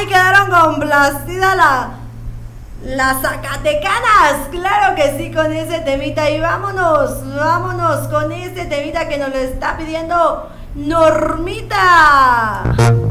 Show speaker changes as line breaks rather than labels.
Ay, quedaron complacidas las zacatecanas. Claro que sí, con ese temita. Y vámonos con ese temita que nos lo está pidiendo Normita.